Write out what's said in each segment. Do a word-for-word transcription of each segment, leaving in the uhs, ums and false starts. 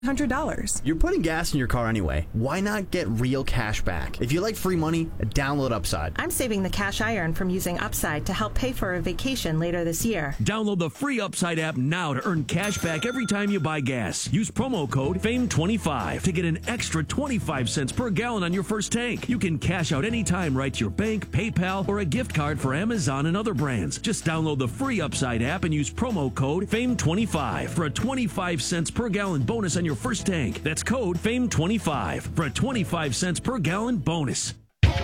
one hundred dollars. You're putting gas in your car anyway. Why not get real cash back? If you like free money, download Upside. I'm saving the cash I earn from using Upside to help pay for a vacation later this year. Download the free Upside app now to earn cash back every time you buy gas. Use promo code F A M E twenty-five to get an extra twenty-five cents per gallon on your first tank. You can cash out anytime right to your bank, PayPal, or a gift card for Amazon and other brands. Just download the free Upside app and use promo code F A M E twenty-five for a twenty-five cents per gallon bonus on your first tank. That's code F A M E twenty-five for a twenty-five cents per gallon bonus.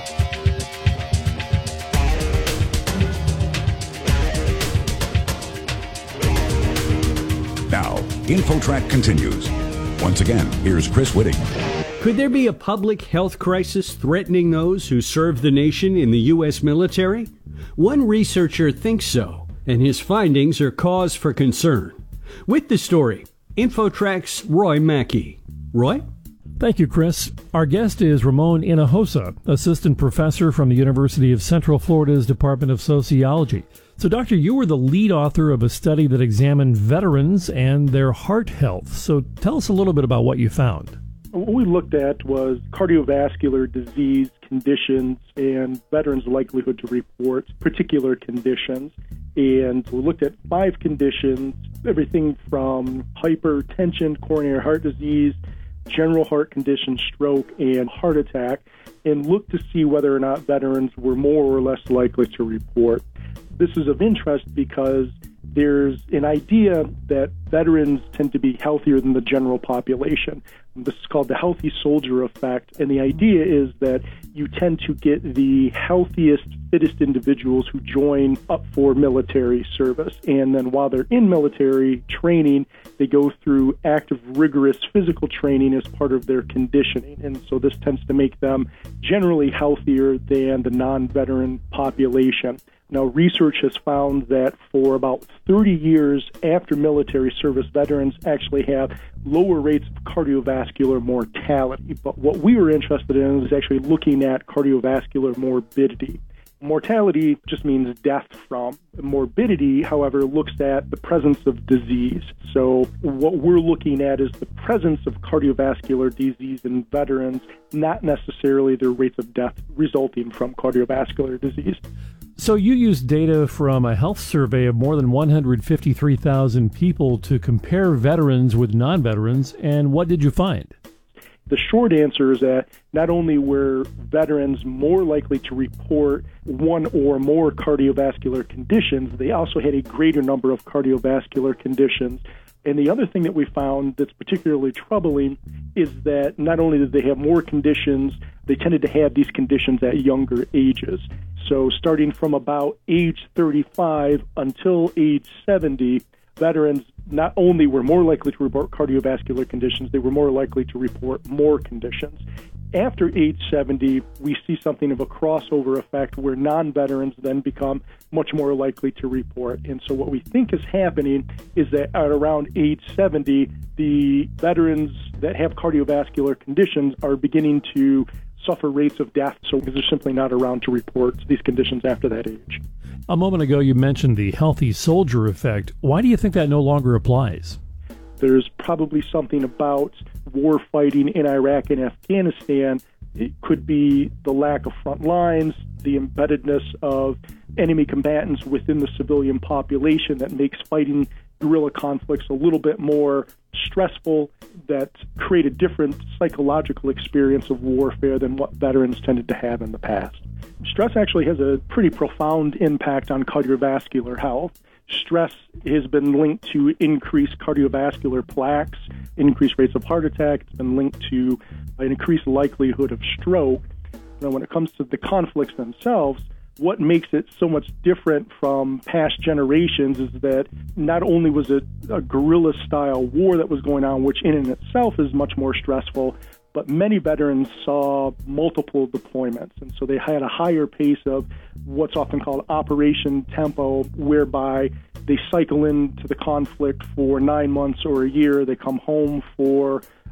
Now, InfoTrack continues. Once again, here's Chris Whitting. Could there be a public health crisis threatening those who serve the nation in the U S military? One researcher thinks so, and his findings are cause for concern. With the story, InfoTrack's Roy Mackey. Roy? Thank you, Chris. Our guest is Ramon Hinojosa, assistant professor from the University of Central Florida's Department of Sociology. So, Doctor, you were the lead author of a study that examined veterans and their heart health. So tell us a little bit about what you found. What we looked at was cardiovascular disease conditions and veterans' likelihood to report particular conditions. And we looked at five conditions, everything from hypertension, coronary heart disease, general heart condition, stroke, and heart attack, and looked to see whether or not veterans were more or less likely to report. This is of interest because there's an idea that veterans tend to be healthier than the general population. This is called the healthy soldier effect, and the idea is that you tend to get the healthiest, fittest individuals who join up for military service. And then while they're in military training, they go through active, rigorous physical training as part of their conditioning. And so this tends to make them generally healthier than the non-veteran population. Now, research has found that for about thirty years after military service, veterans actually have lower rates of cardiovascular mortality. But what we were interested in is actually looking at cardiovascular morbidity. Mortality just means death from. Morbidity, however, looks at the presence of disease. So what we're looking at is the presence of cardiovascular disease in veterans, not necessarily their rates of death resulting from cardiovascular disease. So you used data from a health survey of more than one hundred fifty-three thousand people to compare veterans with non-veterans, and what did you find? The short answer is that not only were veterans more likely to report one or more cardiovascular conditions, they also had a greater number of cardiovascular conditions. And the other thing that we found that's particularly troubling is that not only did they have more conditions, they tended to have these conditions at younger ages. So starting from about age thirty-five until age seventy, veterans not only were more likely to report cardiovascular conditions, they were more likely to report more conditions. After age seventy, we see something of a crossover effect where non-veterans then become much more likely to report. And so what we think is happening is that at around age seventy, the veterans that have cardiovascular conditions are beginning to suffer rates of death, so they're simply not around to report these conditions after that age. A moment ago, you mentioned the healthy soldier effect. Why do you think that no longer applies? There's probably something about war fighting in Iraq and Afghanistan. It could be the lack of front lines, the embeddedness of enemy combatants within the civilian population that makes fighting guerrilla conflicts a little bit more stressful, that create a different psychological experience of warfare than what veterans tended to have in the past. Stress actually has a pretty profound impact on cardiovascular health. Stress has been linked to increased cardiovascular plaques, increased rates of heart attack. It's been linked to an increased likelihood of stroke. Now, when it comes to the conflicts themselves, what makes it so much different from past generations is that not only was it a guerrilla-style war that was going on, which in and itself is much more stressful, but many veterans saw multiple deployments. And so they had a higher pace of what's often called operation tempo, whereby they cycle into the conflict for nine months or a year. They come home for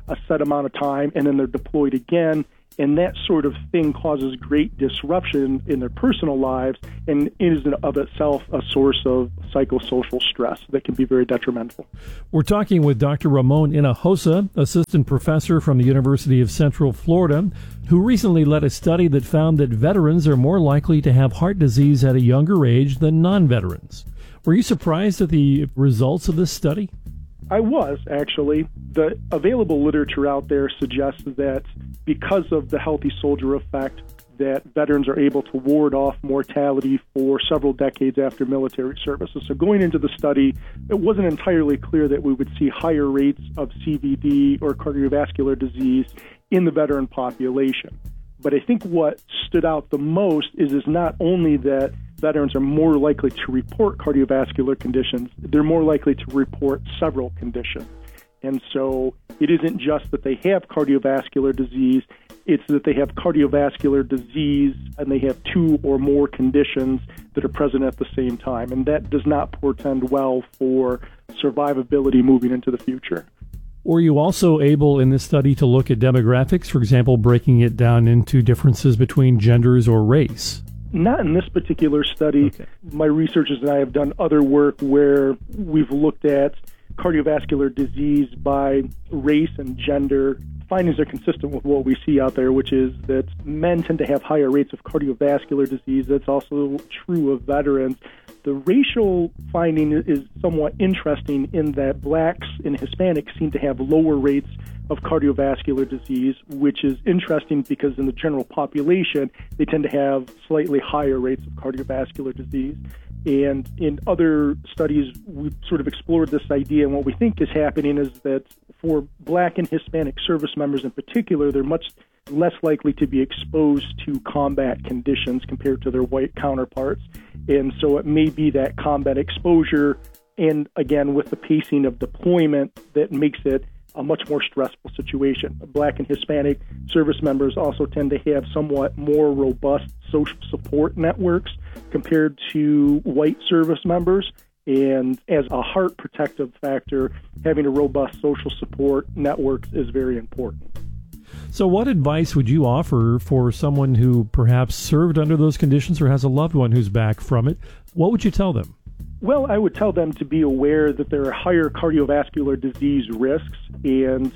a set amount of time and then they're deployed again. And that sort of thing causes great disruption in their personal lives and is in of itself a source of psychosocial stress that can be very detrimental. We're talking with Doctor Ramon Hinojosa, assistant professor from the University of Central Florida, who recently led a study that found that veterans are more likely to have heart disease at a younger age than non-veterans. Were you surprised at the results of this study? I was, actually. The available literature out there suggests that because of the healthy soldier effect, that veterans are able to ward off mortality for several decades after military services. So going into the study, it wasn't entirely clear that we would see higher rates of C V D or cardiovascular disease in the veteran population. But I think what stood out the most is, is not only that veterans are more likely to report cardiovascular conditions, they're more likely to report several conditions. And so it isn't just that they have cardiovascular disease, it's that they have cardiovascular disease and they have two or more conditions that are present at the same time. And that does not portend well for survivability moving into the future. Were you also able in this study to look at demographics, for example, breaking it down into differences between genders or race? Not in this particular study. Okay. My researchers and I have done other work where we've looked at cardiovascular disease by race and gender. Findings are consistent with what we see out there, which is that men tend to have higher rates of cardiovascular disease. That's also true of veterans. The racial finding is somewhat interesting in that blacks and Hispanics seem to have lower rates of cardiovascular disease, which is interesting because in the general population, they tend to have slightly higher rates of cardiovascular disease. And in other studies, we've sort of explored this idea, and what we think is happening is that for black and Hispanic service members in particular, they're much less likely to be exposed to combat conditions compared to their white counterparts. And so it may be that combat exposure, and again, with the pacing of deployment, that makes it a much more stressful situation. Black and Hispanic service members also tend to have somewhat more robust social support networks compared to white service members. And as a heart protective factor, having a robust social support network is very important. So what advice would you offer for someone who perhaps served under those conditions or has a loved one who's back from it? What would you tell them? Well, I would tell them to be aware that there are higher cardiovascular disease risks and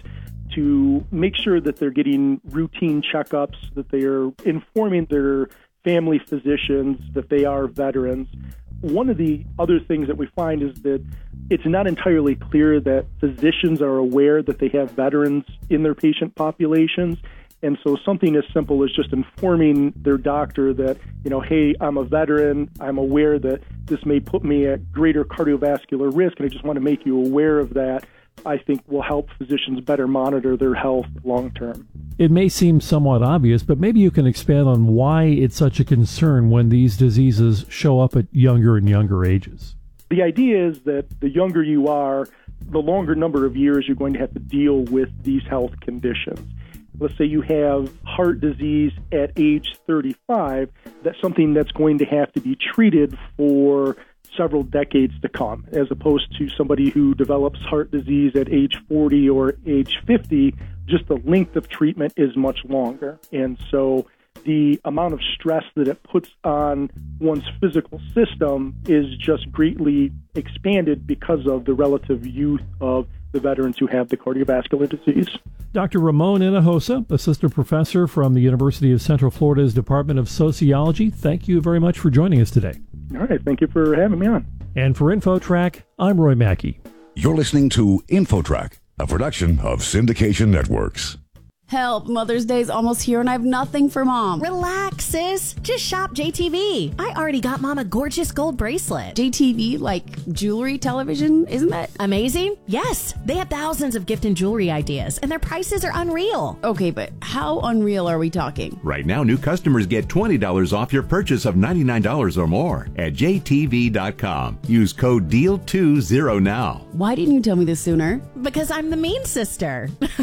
to make sure that they're getting routine checkups, that they are informing their family physicians that they are veterans. One of the other things that we find is that it's not entirely clear that physicians are aware that they have veterans in their patient populations. And so something as simple as just informing their doctor that, you know, hey, I'm a veteran, I'm aware that this may put me at greater cardiovascular risk, and I just want to make you aware of that, I think will help physicians better monitor their health long term. It may seem somewhat obvious, but maybe you can expand on why it's such a concern when these diseases show up at younger and younger ages. The idea is that the younger you are, the longer number of years you're going to have to deal with these health conditions. Let's say you have heart disease at age thirty-five, that's something that's going to have to be treated for several decades to come, as opposed to somebody who develops heart disease at age forty or age fifty, just the length of treatment is much longer. And so the amount of stress that it puts on one's physical system is just greatly expanded because of the relative youth of the veterans who have the cardiovascular disease. Doctor Ramon Hinojosa, assistant professor from the University of Central Florida's Department of Sociology, thank you very much for joining us today. All right, thank you for having me on. And for InfoTrack, I'm Roy Mackey. You're listening to InfoTrack, a production of Syndication Networks. Help, Mother's Day's almost here and I have nothing for Mom. Relax, sis. Just shop J T V. I already got Mom a gorgeous gold bracelet. J T V, like jewelry, television, isn't that amazing? Yes, they have thousands of gift and jewelry ideas, and their prices are unreal. Okay, but how unreal are we talking? Right now, new customers get twenty dollars off your purchase of ninety-nine dollars or more at J T V dot com. Use code D E A L twenty now. Why didn't you tell me this sooner? Because I'm the mean sister.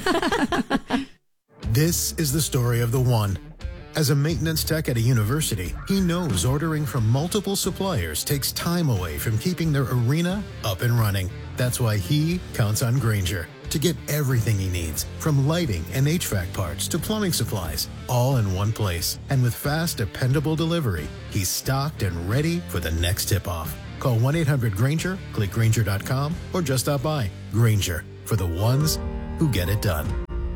This is the story of the one. As a maintenance tech at a university, he knows ordering from multiple suppliers takes time away from keeping their arena up and running. That's why he counts on Grainger to to get everything he needs, from lighting and H V A C parts to plumbing supplies, all in one place. And with fast, dependable delivery, he's stocked and ready for the next tip-off. Call one eight hundred Grainger, click Grainger dot com, or just stop by. Grainger, for the ones who get it done.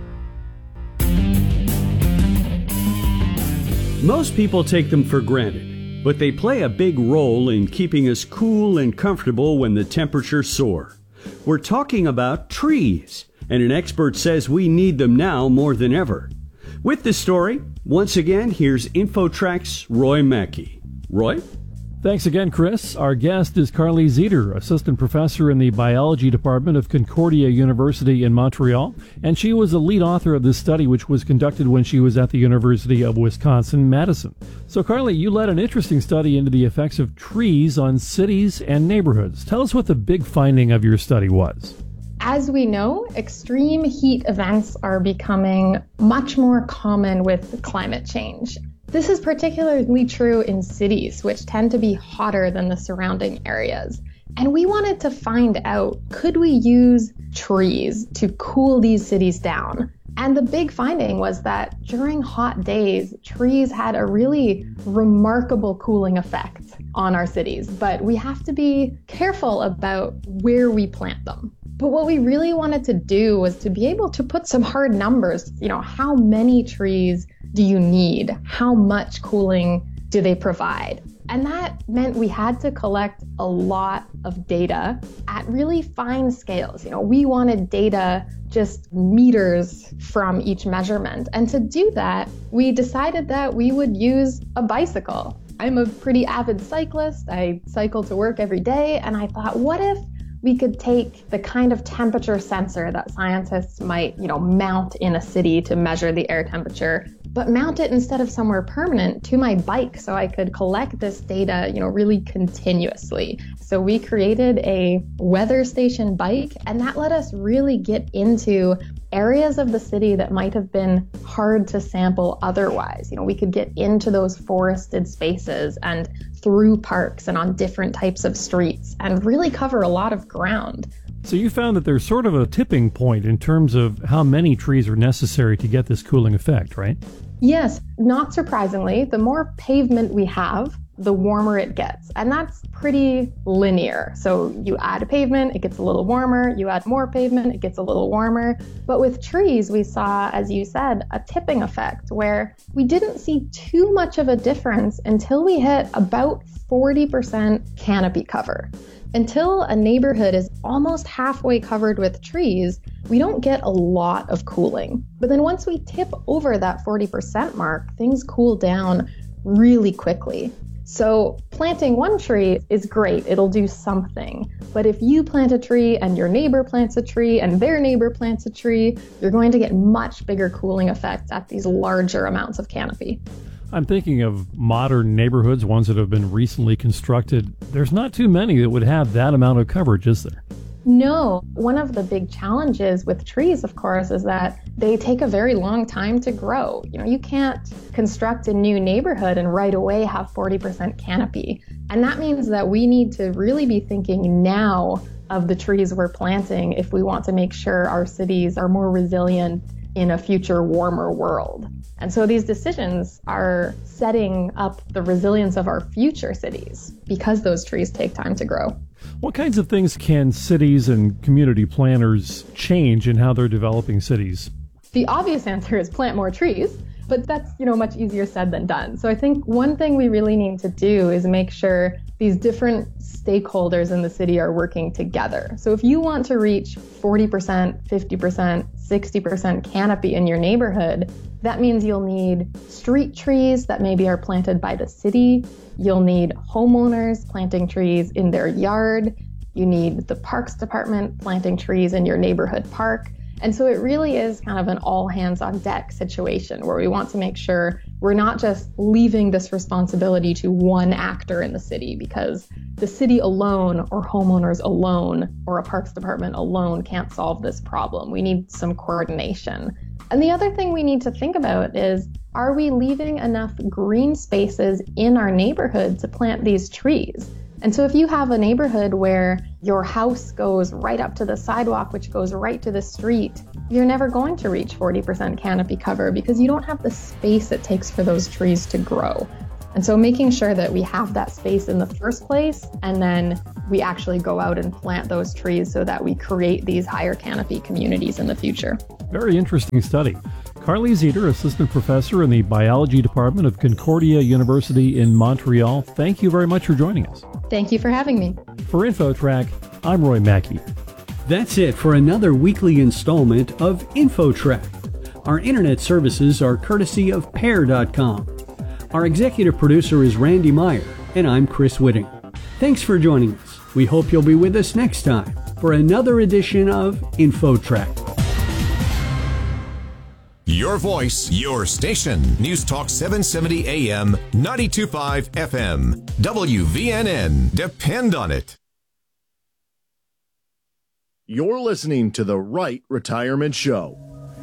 Most people take them for granted, but they play a big role in keeping us cool and comfortable when the temperatures soar. We're talking about trees, and an expert says we need them now more than ever. With the story, once again, here's InfoTrack's Roy Mackey. Roy? Thanks again, Chris. Our guest is Carly Zeter, assistant professor in the biology department of Concordia University in Montreal, and she was the lead author of this study, which was conducted when she was at the University of Wisconsin-Madison. So, Carly, you led an interesting study into the effects of trees on cities and neighborhoods. Tell us what the big finding of your study was. As we know, extreme heat events are becoming much more common with climate change. This is particularly true in cities, which tend to be hotter than the surrounding areas. And we wanted to find out, could we use trees to cool these cities down? And the big finding was that during hot days, trees had a really remarkable cooling effect on our cities. But we have to be careful about where we plant them. But what we really wanted to do was to be able to put some hard numbers, you know, how many trees do you need? How much cooling do they provide? And that meant we had to collect a lot of data at really fine scales. You know, we wanted data just meters from each measurement. And to do that, we decided that we would use a bicycle. I'm a pretty avid cyclist. I cycle to work every day. And I thought, what if we could take the kind of temperature sensor that scientists might, you know, mount in a city to measure the air temperature, but mount it instead of somewhere permanent to my bike so I could collect this data, you know, really continuously. So we created a weather station bike, and that let us really get into areas of the city that might have been hard to sample otherwise. You know, we could get into those forested spaces and through parks and on different types of streets and really cover a lot of ground. So you found that there's sort of a tipping point in terms of how many trees are necessary to get this cooling effect, right? Yes, not surprisingly, the more pavement we have, the warmer it gets. And that's pretty linear. So you add a pavement, it gets a little warmer. You add more pavement, it gets a little warmer. But with trees, we saw, as you said, a tipping effect where we didn't see too much of a difference until we hit about forty percent canopy cover. Until a neighborhood is almost halfway covered with trees, we don't get a lot of cooling. But then once we tip over that forty percent mark, things cool down really quickly. So planting one tree is great, it'll do something. But if you plant a tree and your neighbor plants a tree and their neighbor plants a tree, you're going to get much bigger cooling effects at these larger amounts of canopy. I'm thinking of modern neighborhoods, ones that have been recently constructed. There's not too many that would have that amount of coverage, is there? No. One of the big challenges with trees, of course, is that they take a very long time to grow. You know, you can't construct a new neighborhood and right away have forty percent canopy. And that means that we need to really be thinking now of the trees we're planting if we want to make sure our cities are more resilient in a future warmer world. And so these decisions are setting up the resilience of our future cities because those trees take time to grow. What kinds of things can cities and community planners change in how they're developing cities? The obvious answer is plant more trees, but that's, you know, much easier said than done. So I think one thing we really need to do is make sure these different stakeholders in the city are working together. So if you want to reach forty percent, fifty percent, sixty percent canopy in your neighborhood, that means you'll need street trees that maybe are planted by the city. You'll need homeowners planting trees in their yard. You need the Parks Department planting trees in your neighborhood park. And so it really is kind of an all hands on deck situation where we want to make sure we're not just leaving this responsibility to one actor in the city, because the city alone or homeowners alone or a Parks Department alone can't solve this problem. We need some coordination. And the other thing we need to think about is, are we leaving enough green spaces in our neighborhood to plant these trees? And so if you have a neighborhood where your house goes right up to the sidewalk, which goes right to the street, you're never going to reach forty percent canopy cover because you don't have the space it takes for those trees to grow. And so making sure that we have that space in the first place, and then we actually go out and plant those trees so that we create these higher canopy communities in the future. Very interesting study. Carly Zeter, Assistant Professor in the Biology Department of Concordia University in Montreal, thank you very much for joining us. Thank you for having me. For InfoTrack, I'm Roy Mackey. That's it for another weekly installment of InfoTrack. Our internet services are courtesy of Pair dot com. Our executive producer is Randy Meyer, and I'm Chris Whitting. Thanks for joining us. We hope you'll be with us next time for another edition of InfoTrack. Your voice, your station. News Talk seven seventy A M, ninety-two point five F M. W V N N. Depend on it. You're listening to The Right Retirement Show.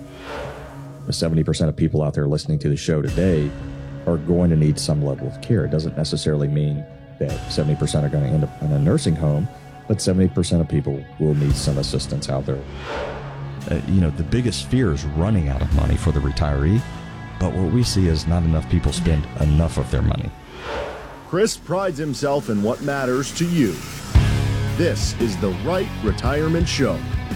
seventy percent of people out there listening to the show today are going to need some level of care. It doesn't necessarily mean that seventy percent are going to end up in a nursing home, but seventy percent of people will need some assistance out there. Uh, you know, the biggest fear is running out of money for the retiree, but what we see is not enough people spend enough of their money. Chris prides himself in what matters to you. This is The Right Retirement Show.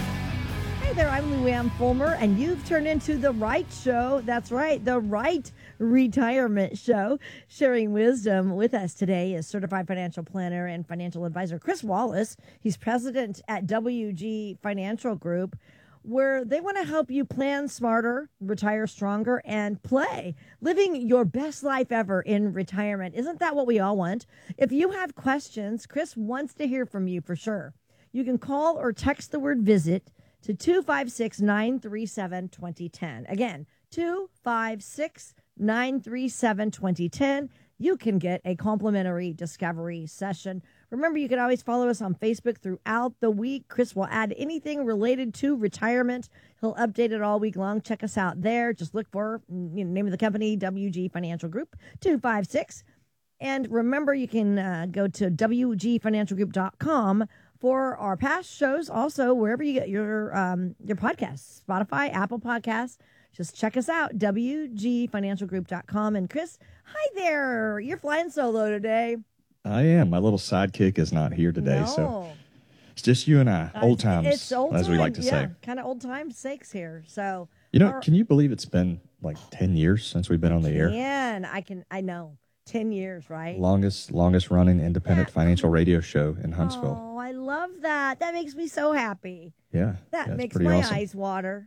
Hey there, I'm Luann Fulmer, and you've turned into The Right Show. That's right, The Right Retirement Show. Sharing wisdom with us today is certified financial planner and financial advisor Chris Wallace. He's president at W G Financial Group, where they want to help you plan smarter, retire stronger, and play. Living your best life ever in retirement. Isn't that what we all want? If you have questions, Chris wants to hear from you for sure. You can call or text the word VISIT to two five six, nine three seven, two zero one zero. Again, two five six, nine three seven, two zero one zero. You can get a complimentary discovery session. Remember, you can always follow us on Facebook throughout the week. Chris will add anything related to retirement. He'll update it all week long. Check us out there. Just look for you know, name of the company, W G Financial Group, two five six. And remember, you can uh, go to W G financial group dot com for our past shows. Also, wherever you get your um, your podcasts, Spotify, Apple Podcasts. Just check us out, W G financial group dot com. And Chris, hi there. You're flying solo today. I am. My little sidekick is not here today, no. so it's just you and I. Uh, old times, it's old as we like to yeah, say. Kind of old times sakes here. So you know, our, can you believe it's been like ten years since we've been on the air? Man, I can. I know. Ten years, right? Longest, longest running independent yeah. financial radio show in Huntsville. Oh, I love that. That makes me so happy. Yeah, that yeah, makes my awesome. eyes water.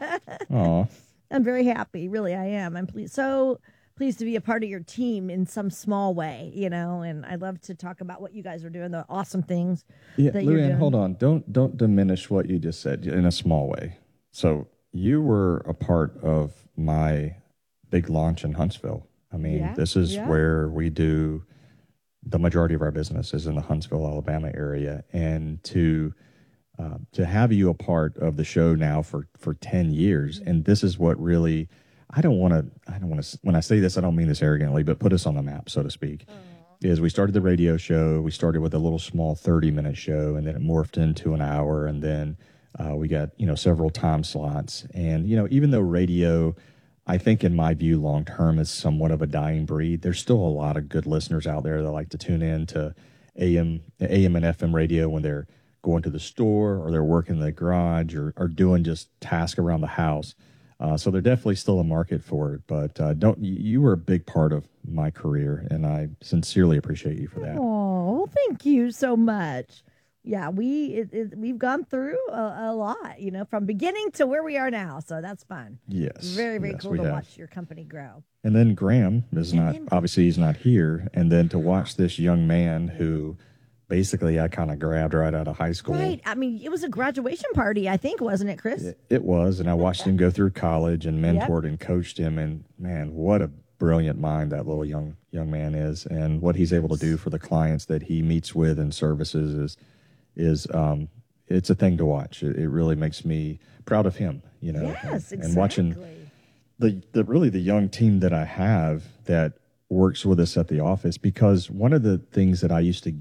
Aw. I'm very happy. Really, I am. I'm pleased. So pleased to be a part of your team in some small way, you know, and I love to talk about what you guys are doing, the awesome things yeah, that you're Luann, doing. hold on. Don't don't diminish what you just said in a small way. So you were a part of my big launch in Huntsville. I mean, yeah, this is yeah. where we do the majority of our business is in the Huntsville, Alabama area. And to uh, to have you a part of the show now for, for ten years, and this is what really, I don't want to, I don't want to, when I say this, I don't mean this arrogantly, but put us on the map, so to speak, uh-huh. is we started the radio show. We started with a little small thirty minute show, and then it morphed into an hour. And then uh, we got, you know, several time slots. And, you know, even though radio, I think in my view, long term is somewhat of a dying breed, there's still a lot of good listeners out there that like to tune in to A M, A M and F M radio when they're going to the store or they're working in the garage or, or doing just tasks around the house. Uh, so there's definitely still a market for it. But uh, don't you were a big part of my career, and I sincerely appreciate you for that. Oh, thank you so much. Yeah, we it, it, we've gone through a, a lot, you know, from beginning to where we are now. So that's fun. Yes. Very, very yes, cool to have. watch your company grow. And then Graham is and not, then, obviously he's not here. And then to watch this young man who basically I kind of grabbed right out of high school. Right. I mean, it was a graduation party, I think, wasn't it, Chris? It, it was. And I watched him go through college and mentored yep. and coached him. And man, what a brilliant mind that little young young man is. And what he's able to do for the clients that he meets with and services is, is um, it's a thing to watch. It, it really makes me proud of him, you know. Yes, and, exactly. And watching the, the really the young team that I have that works with us at the office, because one of the things that I used to get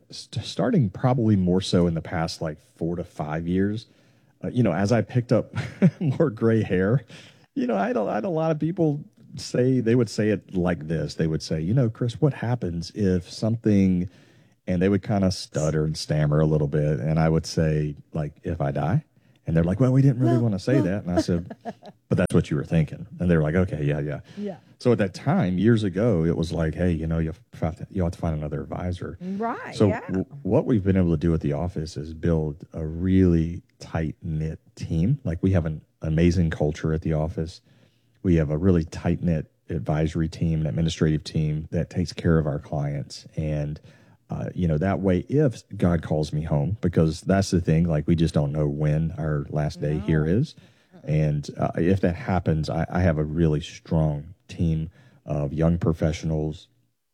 st- starting probably more so in the past like four to five years, uh, you know, as I picked up more gray hair, you know, I had, a, I had a lot of people say, they would say it like this. They would say, you know, Chris, what happens if something, and they would kind of stutter and stammer a little bit. And I would say, like, if I die? And they're like, well, we didn't really well, want to say well. that. And I said, but that's what you were thinking. And they were like, okay, yeah, yeah. Yeah. So at that time, years ago, it was like, hey, you know, you have to, you have to find another advisor. Right. So yeah. w- what we've been able to do at the office is build a really tight-knit team. Like, we have an amazing culture at the office. We have a really tight-knit advisory team, an administrative team that takes care of our clients. And Uh, you know, that way, if God calls me home, because that's the thing, like, we just don't know when our last day no. here is. And uh, if that happens, I, I have a really strong team of young professionals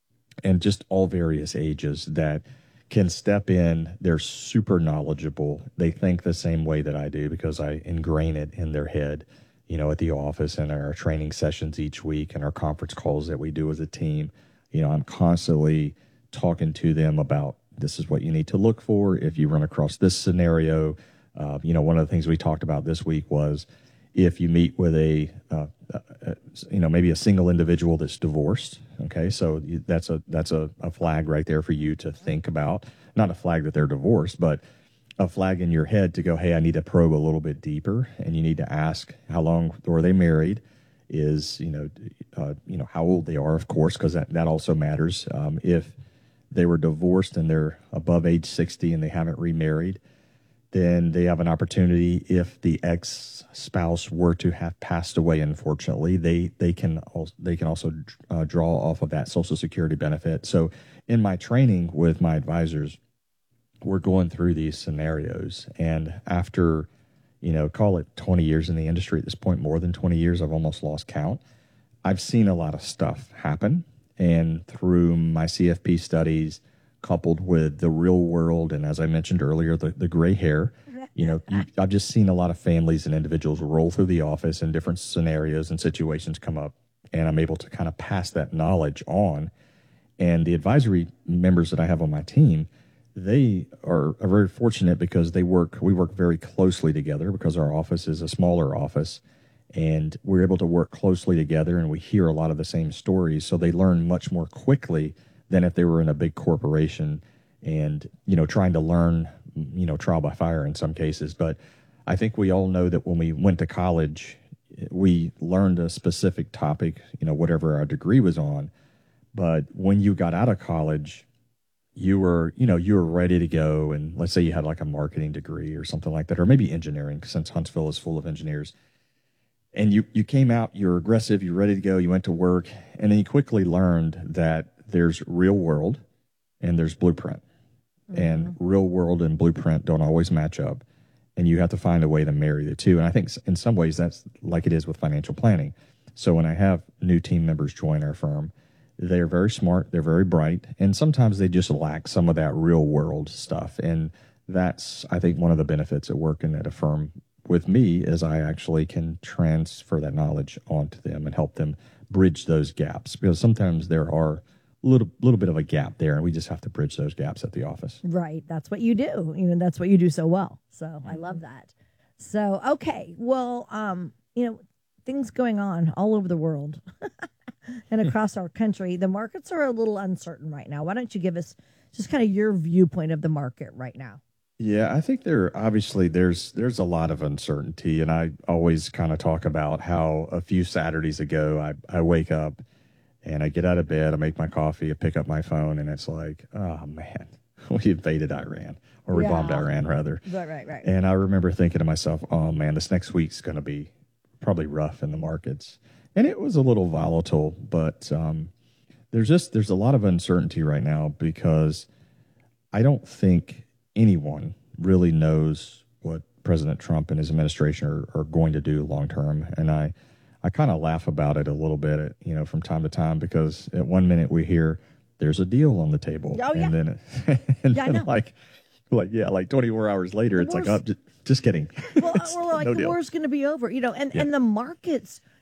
and just all various ages that can step in. They're super knowledgeable. They think the same way that I do because I ingrain it in their head, you know, at the office and our training sessions each week and our conference calls that we do as a team. You know, I'm constantly talking to them about, this is what you need to look for if you run across this scenario. Uh, you know, one of the things we talked about this week was if you meet with a, uh, uh, you know, maybe a single individual that's divorced. Okay, so you, that's a that's a, a flag right there for you to think about. Not a flag that they're divorced, but a flag in your head to go, hey, I need to probe a little bit deeper, and you need to ask how long were they married. Is you know, uh, you know how old they are, of course, because that that also matters. Um, if they were divorced and they're above age sixty and they haven't remarried, then they have an opportunity. If the ex-spouse were to have passed away, unfortunately, they they can also, they can also uh, draw off of that Social Security benefit. So in my training with my advisors, we're going through these scenarios. And after, you know, call it twenty years in the industry at this point, more than twenty years, I've almost lost count. I've seen a lot of stuff happen. And through my C F P studies, coupled with the real world, and as I mentioned earlier, the, the gray hair, you know, you, I've just seen a lot of families and individuals roll through the office and different scenarios and situations come up, and I'm able to kind of pass that knowledge on. And the advisory members that I have on my team, they are, are very fortunate because they work, we work very closely together because our office is a smaller office. And we're able to work closely together, and we hear a lot of the same stories. So they learn much more quickly than if they were in a big corporation and, you know, trying to learn, you know, trial by fire in some cases. But I think we all know that when we went to college, we learned a specific topic, you know, whatever our degree was on. But when you got out of college, you were, you know, you were ready to go. And let's say you had like a marketing degree or something like that, or maybe engineering, since Huntsville is full of engineers. And you, you came out, you're aggressive, you're ready to go, you went to work, and then you quickly learned that there's real world and there's blueprint. Mm-hmm. And real world and blueprint don't always match up. And you have to find a way to marry the two. And I think in some ways that's like it is with financial planning. So when I have new team members join our firm, they're very smart, they're very bright, and sometimes they just lack some of that real world stuff. And that's, I think, one of the benefits of working at a firm with me is I actually can transfer that knowledge onto them and help them bridge those gaps, because sometimes there are a little little bit of a gap there, and we just have to bridge those gaps at the office. Right. That's what you do. You know, that's what you do so well. So I love that. So, okay. Well, um, you know, things going on all over the world and across our country. The markets are a little uncertain right now. Why don't you give us just kind of your viewpoint of the market right now? Yeah, I think there obviously there's there's a lot of uncertainty, and I always kind of talk about how a few Saturdays ago I, I wake up and I get out of bed, I make my coffee, I pick up my phone, and it's like, oh man, we invaded Iran, or we yeah. bombed Iran rather. Right, right, right. And I remember thinking to myself, oh man, this next week's going to be probably rough in the markets, and it was a little volatile, but um, there's just there's a lot of uncertainty right now because I don't think anyone really knows what President Trump and his administration are, are going to do long term. And I, I kind of laugh about it a little bit, at, you know, from time to time, because at one minute we hear there's a deal on the table. Oh, yeah. And then, and yeah, then I know. like, like, yeah, like twenty-four hours later, The it's like, war's- oh, just, just kidding. Well, we're like, no the deal. war's going to be over, you know, and, Yeah. and the markets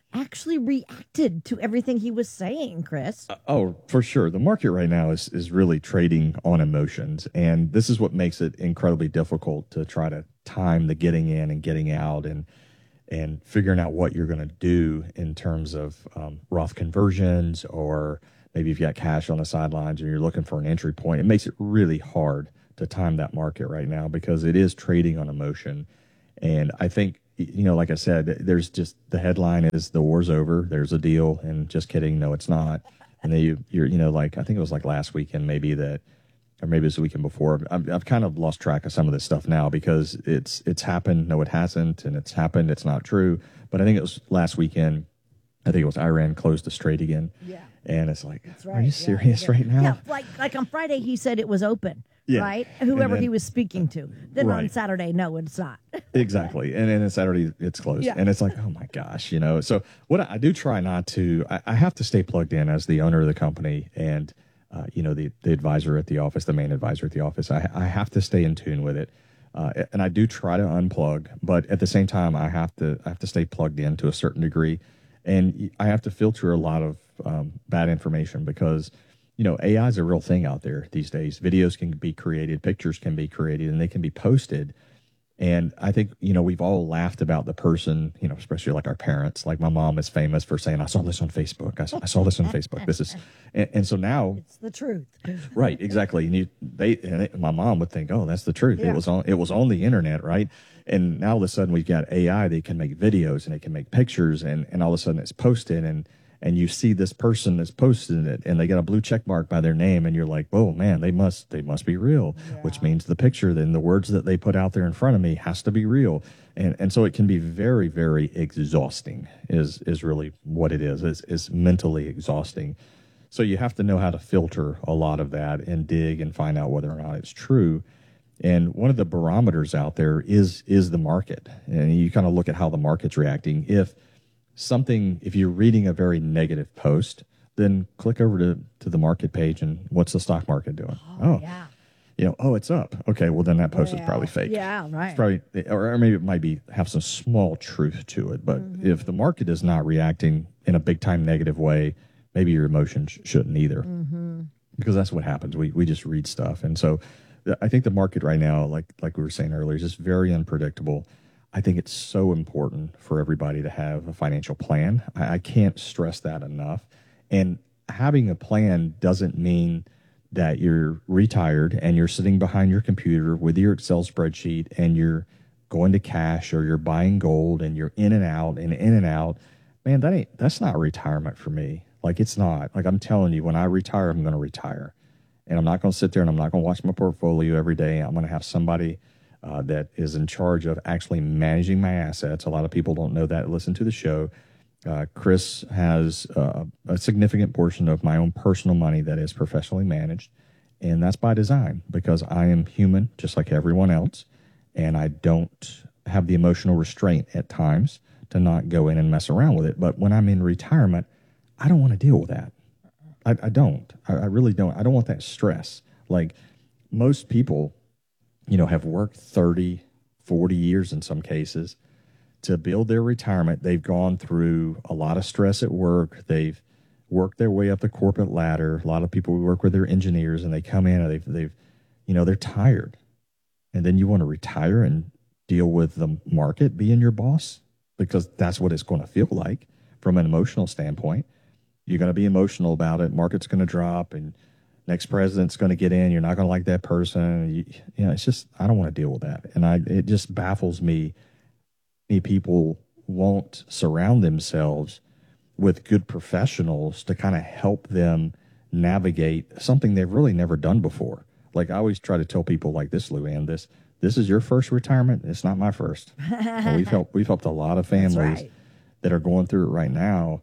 actually reacted to everything he was saying, Chris. Uh, oh, for sure. The market right now is, is really trading on emotions. And this is what makes it incredibly difficult to try to time the getting in and getting out and and figuring out what you're going to do in terms of um, Roth conversions, or maybe if you got cash on the sidelines and you're looking for an entry point. It makes it really hard to time that market right now because it is trading on emotion. And I think, you know, like I said, there's just the headline is the war's over. There's a deal, and just kidding. No, it's not. And then you, you're, you know, like I think it was like last weekend, maybe that, or maybe it was the weekend before. I've, I've kind of lost track of some of this stuff now because it's it's happened. No, it hasn't, and it's happened. It's not true. But I think it was last weekend. I think it was Iran closed the strait again. Yeah. And it's like, That's right. are you serious yeah, yeah. right now? Yeah, like like on Friday he said it was open. Yeah. Right? Whoever then, he was speaking to. Then right. on Saturday, no, it's not. Exactly. And then on Saturday, it's closed. Yeah. And it's like, oh my gosh, you know. So what I, I do try not to, I, I have to stay plugged in as the owner of the company and, uh, you know, the, the advisor at the office, the main advisor at the office. I, I have to stay in tune with it. Uh, and I do try to unplug, but at the same time, I have to, I have to stay plugged in to a certain degree. And I have to filter a lot of um, bad information because, you know, A I is a real thing out there these days. Videos can be created, pictures can be created, and they can be posted. And I think, you know, we've all laughed about the person, you know, especially like our parents. Like my mom is famous for saying, I saw this on Facebook. I saw, I saw this on Facebook. This is, and, and so now. It's the truth. Right, exactly. And you, they, and it, my mom would think, oh, that's the truth. Yeah. It was on, it was on the internet, right? And now all of a sudden we've got A I. They can make videos and they can make pictures, and, and all of a sudden it's posted, and and you see this person that's posted it, and they got a blue check mark by their name, and you're like, oh man, they must they must be real, yeah. Which means the picture, then the words that they put out there in front of me has to be real, and and so it can be very very exhausting. Is is really what it is. It's, it's mentally exhausting. So you have to know how to filter a lot of that and dig and find out whether or not it's true. And one of the barometers out there is is the market, and you kind of look at how the market's reacting. If something, if you're reading a very negative post, then click over to, to the market page and what's the stock market doing? Oh, oh yeah. You know, oh, it's up. Okay, well then that post yeah. is probably fake. Yeah, right. It's probably, or, or maybe it might be have some small truth to it. But mm-hmm. if the market is not reacting in a big time negative way, maybe your emotions shouldn't either, mm-hmm. because that's what happens. We we just read stuff, and so I think the market right now, like like we were saying earlier, is just very unpredictable. I think it's so important for everybody to have a financial plan. I, I can't stress that enough. And having a plan doesn't mean that you're retired and you're sitting behind your computer with your Excel spreadsheet and you're going to cash or you're buying gold and you're in and out and in and out. Man, that ain't that's not retirement for me. Like, it's not. Like, I'm telling you, when I retire, I'm going to retire. And I'm not going to sit there and I'm not going to watch my portfolio every day. I'm going to have somebody Uh, that is in charge of actually managing my assets. A lot of people don't know that. Listen to the show. Uh, Chris has uh, a significant portion of my own personal money that is professionally managed, and that's by design because I am human just like everyone else, and I don't have the emotional restraint at times to not go in and mess around with it. But when I'm in retirement, I don't want to deal with that. I, I don't. I, I really don't. I don't want that stress. Like most people, you know, have worked thirty, forty years in some cases to build their retirement. They've gone through a lot of stress at work. They've worked their way up the corporate ladder. A lot of people work with their engineers and they come in and they've, they've, you know, they're tired. And then you want to retire and deal with the market being your boss because that's what it's going to feel like from an emotional standpoint. You're going to be emotional about it. Market's going to drop and next president's going to get in. You're not going to like that person. You, you know, it's just, I don't want to deal with that. And I, it just baffles me. Many people won't surround themselves with good professionals to kind of help them navigate something they've really never done before. Like I always try to tell people like this, Lou Ann, this, this is your first retirement. It's not my first. And we've helped, we've helped a lot of families right. that are going through it right now.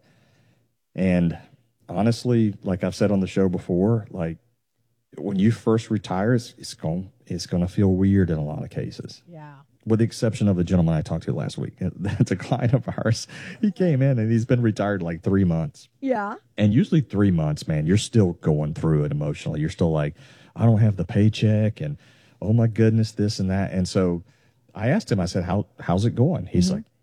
And honestly, like I've said on the show before, like when you first retire, it's, it's going it's going to feel weird in a lot of cases. Yeah. With the exception of the gentleman I talked to last week. That's a client of ours. He came in and he's been retired like three months. Yeah. And usually three months, man, you're still going through it emotionally. You're still like, I don't have the paycheck and oh my goodness, this and that. And so I asked him, I said, How how's it going? He's mm-hmm. like,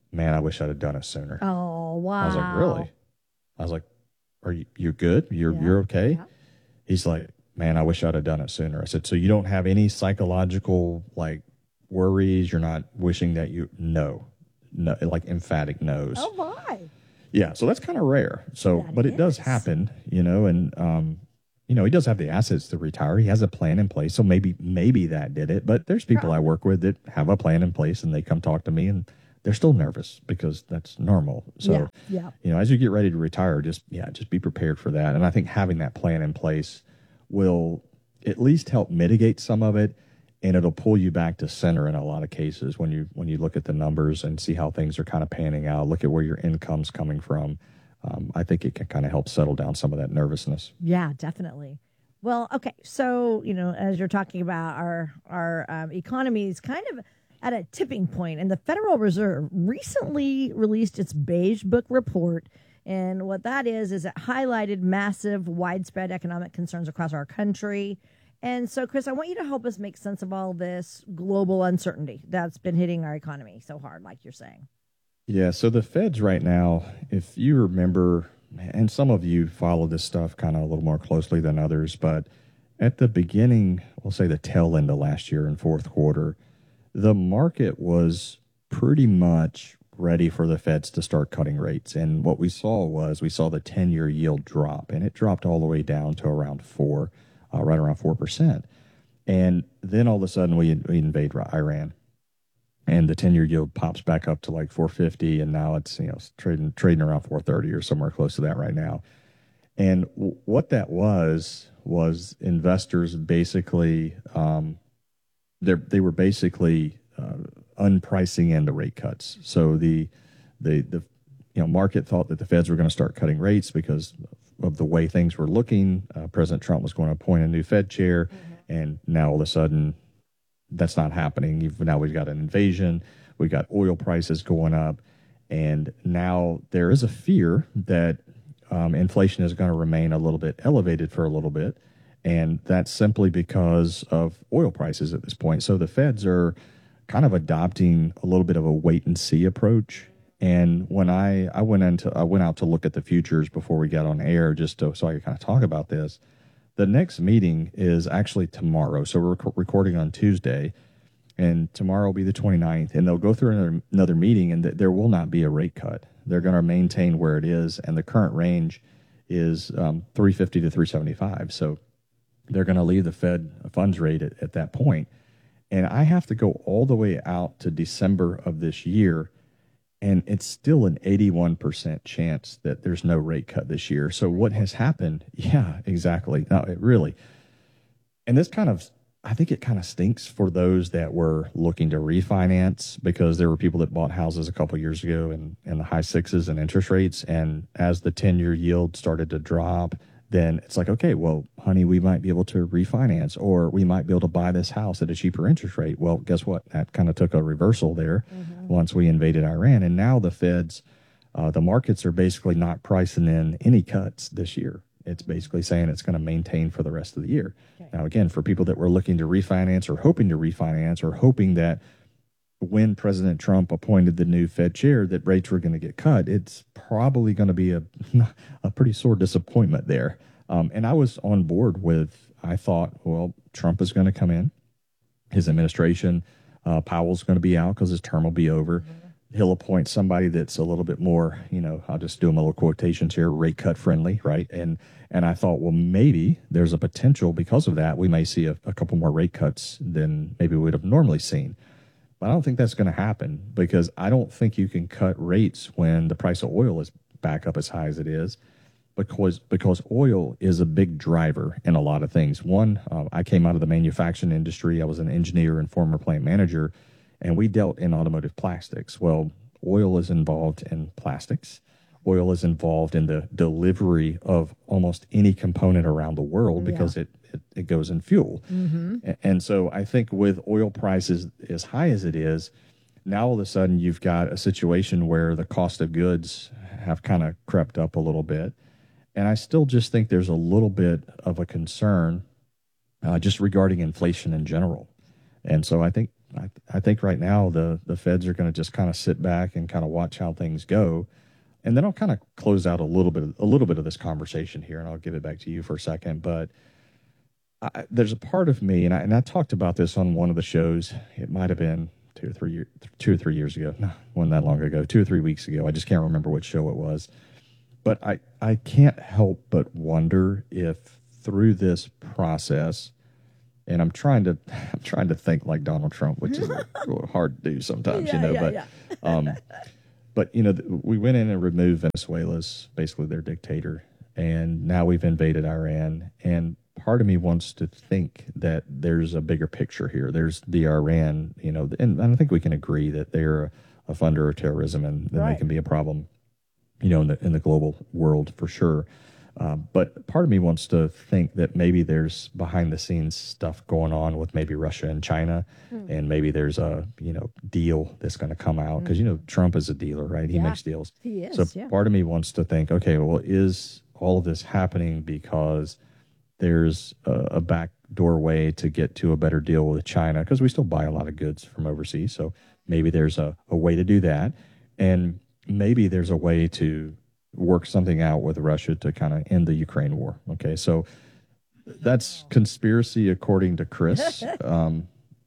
man, I wish I'd have done it sooner. Oh, wow. I was like, really? I was like, are you, you good? You're, yeah. you're okay? Yeah. He's like, man, I wish I'd have done it sooner. I said, so you don't have any psychological like worries? You're not wishing that you, no, no, like emphatic no's. Oh, why? Yeah. So that's kind of rare. So, that but is. It does happen, you know, and, um, you know, he does have the assets to retire. He has a plan in place. So maybe, maybe that did it, but there's people Probably. I work with that have a plan in place and they come talk to me and they're still nervous because that's normal. So, yeah, yeah. you know, as you get ready to retire, just, yeah, just be prepared for that. And I think having that plan in place will at least help mitigate some of it. And it'll pull you back to center in a lot of cases when you, when you look at the numbers and see how things are kind of panning out, look at where your income's coming from. Um, I think it can kind of help settle down some of that nervousness. Yeah, definitely. Well, okay. So, you know, as you're talking about our, our um, economy is kind of at a tipping point, and the Federal Reserve recently released its Beige Book report. And what that is, is it highlighted massive, widespread economic concerns across our country. And so, Chris, I want you to help us make sense of all this global uncertainty that's been hitting our economy so hard, like you're saying. Yeah, so the Feds right now, if you remember, and some of you follow this stuff kind of a little more closely than others, but at the beginning, we'll say the tail end of last year in fourth quarter, the market was pretty much ready for the Feds to start cutting rates. And what we saw was we saw the ten-year yield drop, and it dropped all the way down to around four, uh, right around four percent. And then all of a sudden we, we invade Iran, and the ten-year yield pops back up to like four fifty, and now it's, you know, trading trading around four thirty or somewhere close to that right now. And w- what that was was investors basically um, they they were basically uh, unpricing in the rate cuts. So the the the you know market thought that the Feds were going to start cutting rates because of the way things were looking. Uh, President Trump was going to appoint a new Fed chair, mm-hmm. and now all of a sudden that's not happening. You've, now we've got an invasion. We've got oil prices going up, and now there is a fear that um, inflation is going to remain a little bit elevated for a little bit. And that's simply because of oil prices at this point. So the Feds are kind of adopting a little bit of a wait and see approach. And when I, I went into I went out to look at the futures before we got on air, just to, so I could kind of talk about this. The next meeting is actually tomorrow. So we're rec- recording on Tuesday, and tomorrow will be the twenty-ninth. And they'll go through another, another meeting, and th- there will not be a rate cut. They're going to maintain where it is, and the current range is um, three fifty to three seventy-five. So they're going to leave the Fed funds rate at, at that point. And I have to go all the way out to December of this year, and it's still an eighty-one percent chance that there's no rate cut this year. So what has happened? Yeah, exactly. No, it really. And this kind of, I think it kind of stinks for those that were looking to refinance, because there were people that bought houses a couple years ago in, in the high sixes and interest rates. And as the ten-year yield started to drop, then it's like, okay, well, honey, we might be able to refinance, or we might be able to buy this house at a cheaper interest rate. Well, guess what? That kind of took a reversal there mm-hmm. once we invaded Iran. And now the Feds, uh, the markets are basically not pricing in any cuts this year. It's basically saying it's going to maintain for the rest of the year. Okay. Now, again, for people that were looking to refinance or hoping to refinance or hoping that when President Trump appointed the new Fed chair that rates were going to get cut, it's probably going to be a a pretty sore disappointment there. Um, and I was on board with, I thought, well, Trump is going to come in, his administration, uh, Powell's going to be out because his term will be over. Mm-hmm. He'll appoint somebody that's a little bit more, you know, I'll just do them a little quotations here, rate cut friendly, right? And and I thought, well, maybe there's a potential because of that. We may see a, a couple more rate cuts than maybe we would have normally seen. But I don't think that's going to happen, because I don't think you can cut rates when the price of oil is back up as high as it is, because because oil is a big driver in a lot of things. One, uh, I came out of the manufacturing industry. I was an engineer and former plant manager, and we dealt in automotive plastics. Well, oil is involved in plastics. Oil is involved in the delivery of almost any component around the world because yeah. it It, it goes in fuel. Mm-hmm. And so I think with oil prices as high as it is, now all of a sudden you've got a situation where the cost of goods have kind of crept up a little bit. And I still just think there's a little bit of a concern uh, just regarding inflation in general. And so I think I, I think right now the, the Feds are going to just kind of sit back and kind of watch how things go. And then I'll kind of close out a little bit, a little bit of this conversation here, and I'll give it back to you for a second. But I, there's a part of me, and I, and I talked about this on one of the shows. It might have been two or three years, two or three years ago. No, wasn't that long ago. Two or three weeks ago. I just can't remember which show it was. But I, I can't help but wonder if through this process, and I'm trying to I'm trying to think like Donald Trump, which is hard to do sometimes, yeah, you know. Yeah, but yeah. um, but you know, we went in and removed Venezuela's basically their dictator, and now we've invaded Iran. And part of me wants to think that there's a bigger picture here. There's the Iran, you know, and I think we can agree that they're a funder of terrorism, and then Right. they can be a problem, you know, in the in the global world for sure. Uh, but part of me wants to think that maybe there's behind the scenes stuff going on with maybe Russia and China, Hmm. and maybe there's a, you know, deal that's going to come out because, you know, Trump is a dealer, right? He Yeah, makes deals. he is, So yeah. part of me wants to think, okay, well, is all of this happening because there's a, a backdoor way to get to a better deal with China? Because we still buy a lot of goods from overseas. So maybe there's a, a way to do that. And maybe there's a way to work something out with Russia to kind of end the Ukraine war. Okay, so that's conspiracy according to Chris, um,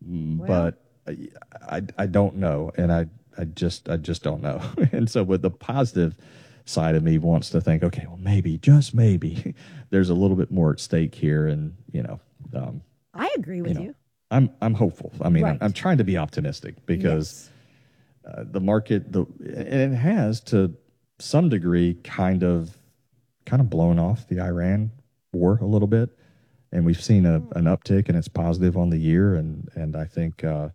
but I, I I don't know, and I I just I just don't know. And so, with the positive side of me wants to think, okay, well, maybe, just maybe, there's a little bit more at stake here, and you know, um, I agree with know, you. I'm I'm hopeful. I mean, Right. I'm, I'm trying to be optimistic because uh, the market, the and it has to some degree kind of kind of blown off the Iran war a little bit, and we've seen a, an uptick, and it's positive on the year, and and I think uh,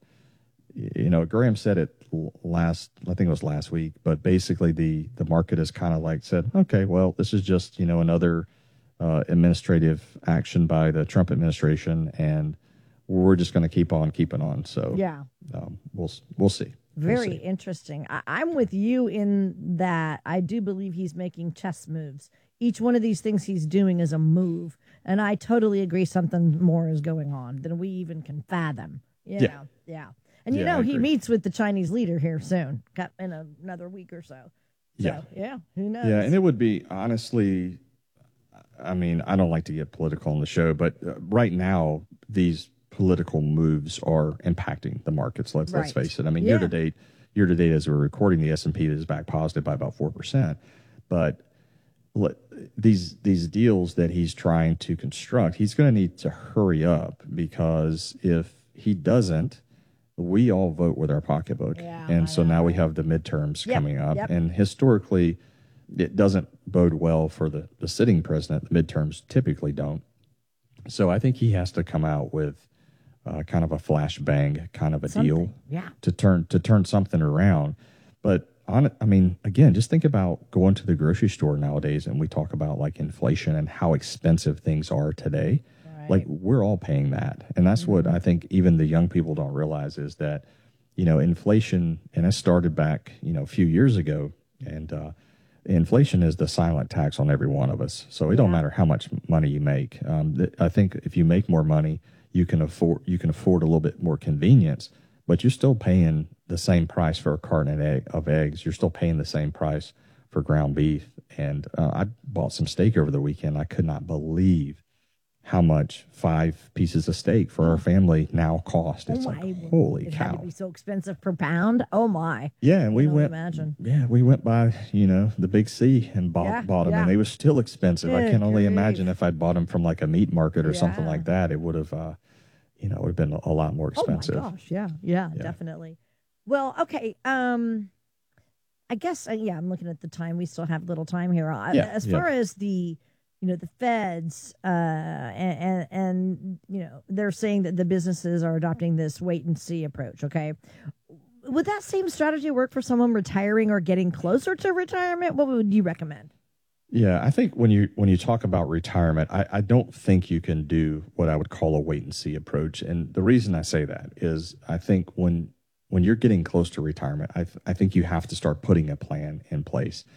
y- you know Graham said it l- last, I think it was last week, but basically the the market has kind of like said, okay, well, this is just you know another uh, administrative action by the Trump administration, and we're just going to keep on keeping on. So Yeah. um, we'll we'll see. We'll Very see. interesting. I, I'm with you in that I do believe he's making chess moves. Each one of these things he's doing is a move. And I totally agree something more is going on than we even can fathom. You Yeah. know? Yeah. And you Yeah, know, I he agree. meets with the Chinese leader here soon, got in a, another week or so. So, Yeah. yeah, who knows? Yeah, and it would be honestly, I mean, I don't like to get political on the show, but uh, right now these political moves are impacting the markets. Let's let's Right. face it. I mean, Yeah. year to date, year to date, as we're recording, the S and P is back positive by about four percent. But let, these these deals that he's trying to construct, he's going to need to hurry up, because if he doesn't, we all vote with our pocketbook, Yeah, and so now we have the midterms Yep, coming up, yep. and historically, it doesn't bode well for the, the sitting president. The midterms typically don't. So I think he has to come out with uh, kind of a flash bang kind of a deal Something, yeah. to turn to turn something around. But on it, I mean, again, just think about going to the grocery store nowadays, and we talk about like inflation and how expensive things are today. Like we're all paying that, and that's what I think even the young people don't realize is that, you know, inflation, and it started back, you know, a few years ago, and uh, inflation is the silent tax on every one of us. So it don't matter how much money you make. Um, th- I think if you make more money, you can afford you can afford a little bit more convenience, but you're still paying the same price for a carton of, egg, of eggs. You're still paying the same price for ground beef. And uh, I bought some steak over the weekend. I could not believe how much five pieces of steak for our family now cost. It's oh like, my, holy it had cow. to be so expensive per pound. Oh my. Yeah, and we can only went. imagine. Yeah, we went by, you know, the Big C and bought Yeah, bought them, yeah. and they were still expensive. I Good can only grief. imagine if I'd bought them from like a meat market or something Yeah. like that, it would have, uh, you know, it would have been a lot more expensive. Oh my gosh, yeah, yeah, Yeah. definitely. Well, okay. Um, I guess uh, yeah. I'm looking at the time. We still have a little time here. Uh, Yeah, as yeah. far as the, you know, the feds, uh, and, and and you know, they're saying that the businesses are adopting this wait and see approach. Okay, would that same strategy work for someone retiring or getting closer to retirement? What would you recommend? Yeah, I think when you when you talk about retirement, I, I don't think you can do what I would call a wait and see approach. And the reason I say that is I think when when you're getting close to retirement, I th- I think you have to start putting a plan in place.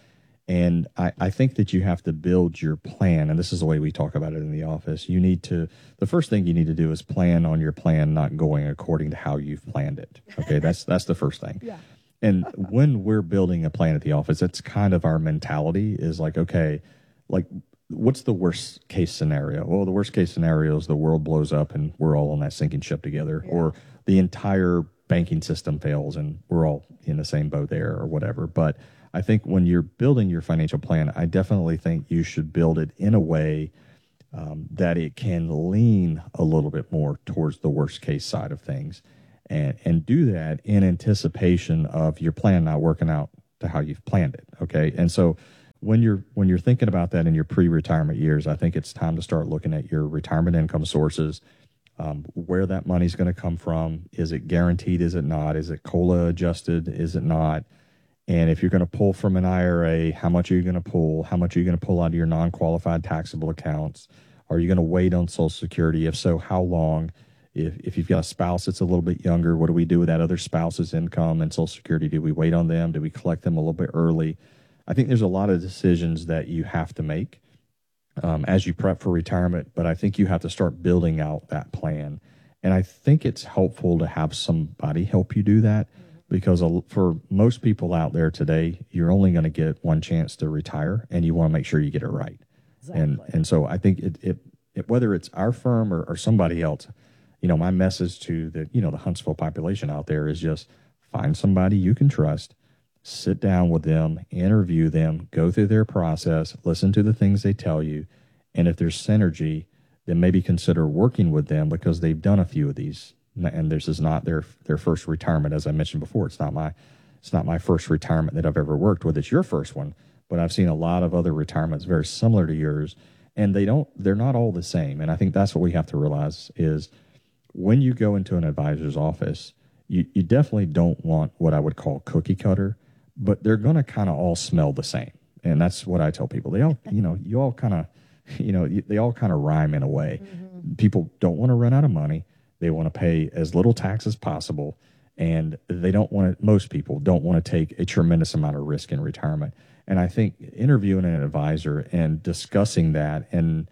And I, I think that you have to build your plan, and this is the way we talk about it in the office. You need to, the first thing you need to do is plan on your plan not going according to how you've planned it. Okay, that's that's the first thing. Yeah. And when we're building a plan at the office, it's kind of our mentality is like, okay, like what's the worst case scenario? Well, the worst case scenario is the world blows up and we're all on that sinking ship together, yeah. or the entire banking system fails and we're all in the same boat there or whatever. But I think when you're building your financial plan, I definitely think you should build it in a way um, that it can lean a little bit more towards the worst case side of things, and and do that in anticipation of your plan not working out to how you've planned it. Okay, and so when you're when you're thinking about that in your pre-retirement years, I think it's time to start looking at your retirement income sources, um, where that money's going to come from. Is it guaranteed? Is it not? Is it COLA adjusted? Is it not? And if you're going to pull from an I R A, how much are you going to pull? How much are you going to pull out of your non-qualified taxable accounts? Are you going to wait on Social Security? If so, how long? If if you've got a spouse that's a little bit younger, what do we do with that other spouse's income and Social Security? Do we wait on them? Do we collect them a little bit early? I think there's a lot of decisions that you have to make um, as you prep for retirement, but I think you have to start building out that plan. And I think it's helpful to have somebody help you do that. Because for most people out there today, you're only going to get one chance to retire, and you want to make sure you get it right. Exactly. And and so I think it, it, it whether it's our firm or, or somebody else, you know, my message to the you know the Huntsville population out there is just find somebody you can trust, sit down with them, interview them, go through their process, listen to the things they tell you, and if there's synergy, then maybe consider working with them because they've done a few of these. And this is not their their first retirement, as I mentioned before. It's not my it's not my first retirement that I've ever worked with. It's your first one, but I've seen a lot of other retirements very similar to yours, and they don't they're not all the same. And I think that's what we have to realize is when you go into an advisor's office, you, you definitely don't want what I would call cookie cutter, but they're going to kind of all smell the same. And that's what I tell people. They all you know you all kind of you know they all kind of rhyme in a way. Mm-hmm. People don't want to run out of money. They want to pay as little tax as possible, and they don't want to, most people don't want to take a tremendous amount of risk in retirement. And I think interviewing an advisor and discussing that and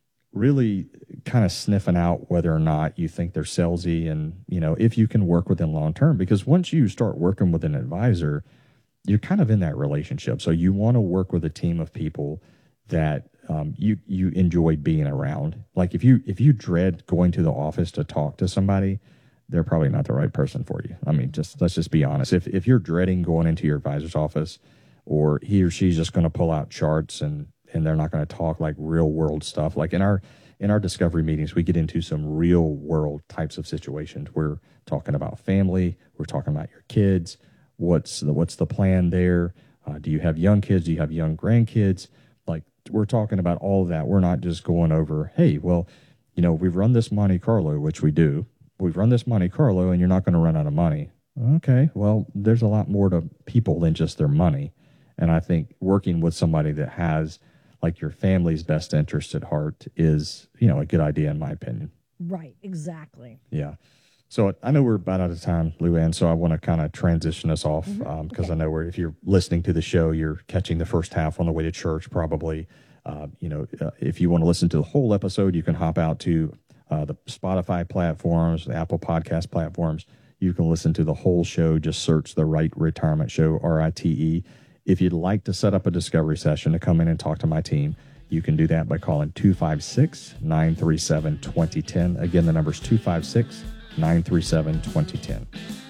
really kind of sniffing out whether or not you think they're salesy and, you know, if you can work with them long term, because once you start working with an advisor, you're kind of in that relationship. So you want to work with a team of people that Um, you you enjoy being around. Like if you if you dread going to the office to talk to somebody, they're probably not the right person for you. I mean, just let's just be honest. If if you're dreading going into your advisor's office, or he or she's just going to pull out charts and and they're not going to talk like real world stuff. Like in our in our discovery meetings, we get into some real world types of situations. We're talking about family. We're talking about your kids. What's the, what's the plan there? Uh, do you have young kids? Do you have young grandkids? Like we're talking about all of that. We're not just going over, hey, well, you know, we've run this Monte Carlo, which we do. We've run this Monte Carlo and you're not going to run out of money. Okay, well, there's a lot more to people than just their money. And I think working with somebody that has like your family's best interest at heart is, you know, a good idea in my opinion. Right, exactly. Yeah. So I know we're about out of time, Luann, so I want to kind of transition us off because mm-hmm. um, okay. I know we're, if you're listening to the show, you're catching the first half on the way to church probably. Uh, you know, uh, if you want to listen to the whole episode, you can hop out to uh, the Spotify platforms, the Apple Podcast platforms. You can listen to the whole show. Just search The Right Retirement Show, R I T E. If you'd like to set up a discovery session to come in and talk to my team, you can do that by calling two five six, nine three seven, two zero one zero. Again, the number's two five six, nine three seven, two zero one zero.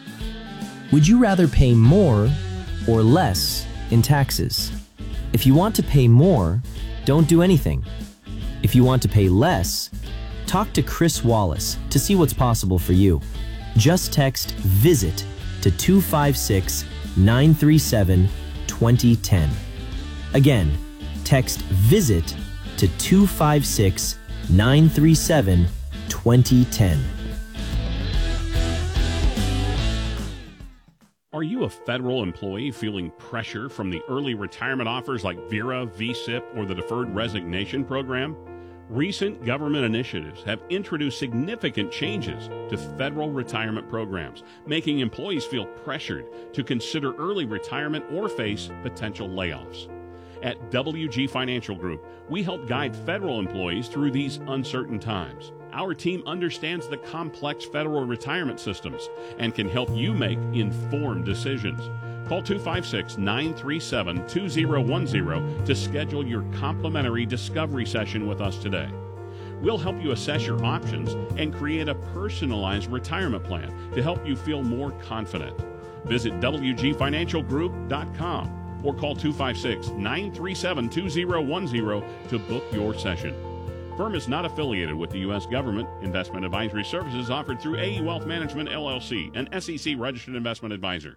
Would you rather pay more or less in taxes? If you want to pay more, don't do anything. If you want to pay less, talk to Chris Wallace to see what's possible for you. Just text VISIT to two five six, nine three seven, two zero one zero. Again, text VISIT to two five six, nine three seven, two zero one zero. Are you a federal employee feeling pressure from the early retirement offers like VERA, V S I P, or the Deferred Resignation Program? Recent government initiatives have introduced significant changes to federal retirement programs, making employees feel pressured to consider early retirement or face potential layoffs. At W G Financial Group, we help guide federal employees through these uncertain times. Our team understands the complex federal retirement systems and can help you make informed decisions. Call two five six, nine three seven, two zero one zero to schedule your complimentary discovery session with us today. We'll help you assess your options and create a personalized retirement plan to help you feel more confident. Visit W G financial group dot com or call two five six, nine three seven, two zero one zero to book your session. Firm is not affiliated with the U S government. Investment advisory services offered through A E Wealth Management, L L C, an S E C registered investment advisor.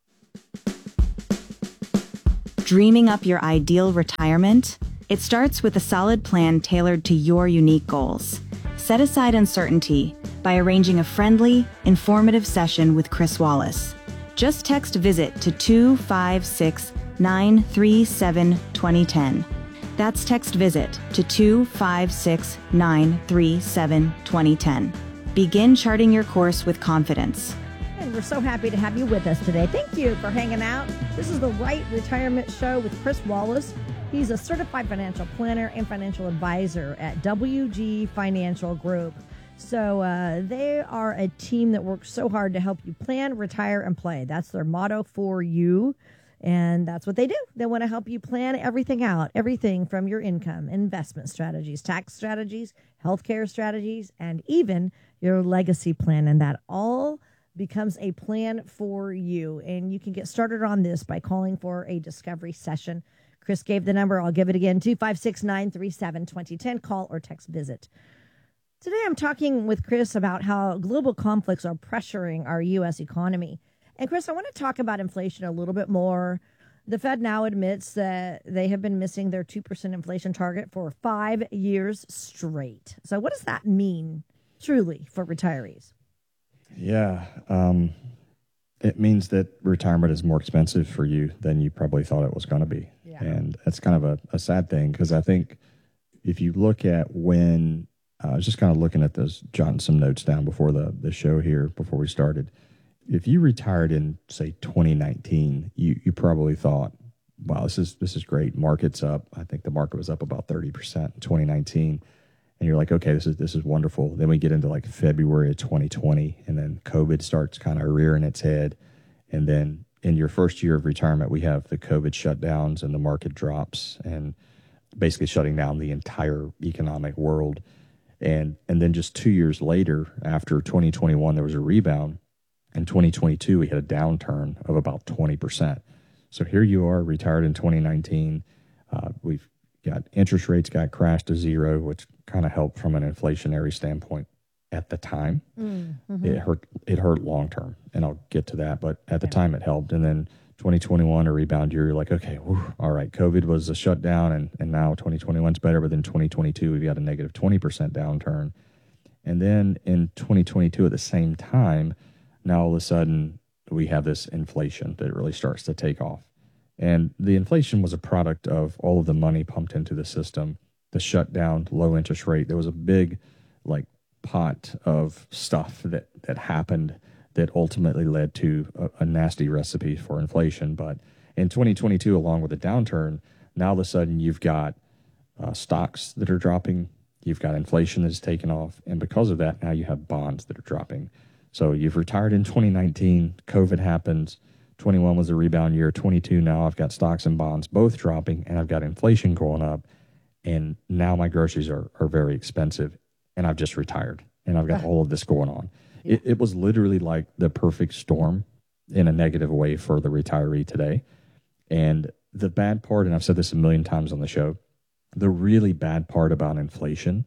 Dreaming up your ideal retirement? It starts with a solid plan tailored to your unique goals. Set aside uncertainty by arranging a friendly, informative session with Chris Wallace. Just text VISIT to two five six, nine three seven, two zero one zero. That's text VISIT to two five six, nine three seven, two zero one zero. Begin charting your course with confidence. And we're so happy to have you with us today. Thank you for hanging out. This is the Right Retirement Show with Chris Wallace. He's a certified financial planner and financial advisor at W G Financial Group. So uh, they are a team that works so hard to help you plan, retire, and play. That's their motto for you. And that's what they do. They want to help you plan everything out, everything from your income, investment strategies, tax strategies, healthcare strategies, and even your legacy plan. And that all becomes a plan for you. And you can get started on this by calling for a discovery session. Chris gave the number. I'll give it again, two five six, nine three seven, two zero one zero. Call or text VISIT. Today I'm talking with Chris about how global conflicts are pressuring our U S economy. And Chris, I want to talk about inflation a little bit more. The Fed now admits that they have been missing their two percent inflation target for five years straight. So what does that mean truly for retirees? Yeah, um, it means that retirement is more expensive for you than you probably thought it was going to be. Yeah. And that's kind of a, a sad thing, because I think if you look at when, uh, I was just kind of looking at those, jotting some notes down before the, the show here, before we started. If you retired in, say, twenty nineteen, you, you probably thought, wow, this is this is great. Market's up. I think the market was up about thirty percent in twenty nineteen. And you're like, okay, this is this is wonderful. Then we get into like February of twenty twenty, and then COVID starts kind of rearing its head. And then in your first year of retirement, we have the COVID shutdowns and the market drops and basically shutting down the entire economic world. And and then just two years later, after twenty twenty-one, there was a rebound. In twenty twenty-two, we had a downturn of about twenty percent. So here you are, retired in twenty nineteen. Uh, we've got interest rates got crashed to zero, which kind of helped from an inflationary standpoint at the time. Mm-hmm. It hurt. It hurt long term, and I'll get to that. But at the okay. time, it helped. And then twenty twenty-one, a rebound year. You're like, okay, whew, all right. COVID was a shutdown, and and now twenty twenty-one's better. But then twenty twenty-two, we've got a negative twenty percent downturn. And then in twenty twenty-two, at the same time, now all of a sudden we have this inflation that really starts to take off. And the inflation was a product of all of the money pumped into the system, the shutdown, low interest rate. There was a big like pot of stuff that, that happened that ultimately led to a, a nasty recipe for inflation. But in twenty twenty-two, along with the downturn, now all of a sudden you've got uh, stocks that are dropping. You've got inflation that's taken off. And because of that, now you have bonds that are dropping. So you've retired in twenty nineteen, COVID happens, twenty-one was a rebound year, twenty-two now I've got stocks and bonds both dropping, and I've got inflation going up, and now my groceries are, are very expensive, and I've just retired, and I've got all of this going on. Yeah. It, it was literally like the perfect storm in a negative way for the retiree today. And the bad part, and I've said this a million times on the show, the really bad part about inflation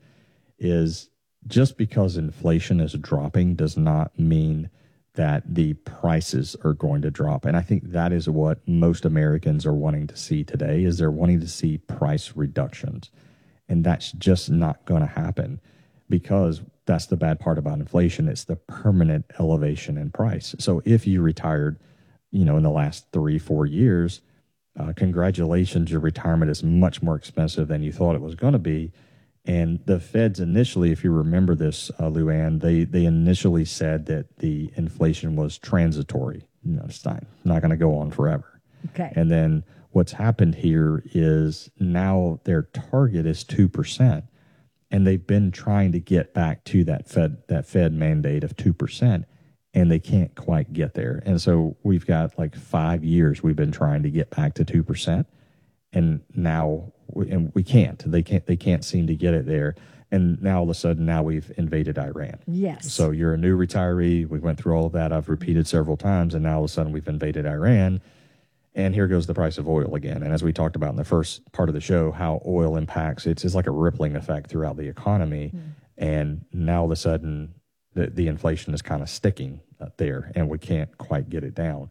is just because inflation is dropping does not mean that the prices are going to drop. And I think that is what most Americans are wanting to see today, is they're wanting to see price reductions. And that's just not going to happen, because that's the bad part about inflation. It's the permanent elevation in price. So if you retired, you know, in the last three, four years, uh, congratulations, your retirement is much more expensive than you thought it was going to be. And the feds initially, if you remember this, uh, Luann, they, they initially said that the inflation was transitory. You know, it's not, not going to go on forever. Okay. And then what's happened here is now their target is two percent. And they've been trying to get back to that Fed that Fed mandate of two percent, and they can't quite get there. And so we've got like five years we've been trying to get back to two percent, and now we, and we can't. They can't. They can't seem to get it there. And now all of a sudden, now we've invaded Iran. Yes. So you're a new retiree. We went through all of that. I've repeated several times, and now all of a sudden we've invaded Iran. And here goes the price of oil again. And as we talked about in the first part of the show, how oil impacts, it's, it's like a rippling effect throughout the economy. Mm. And now all of a sudden, the, the inflation is kind of sticking there, and we can't quite get it down.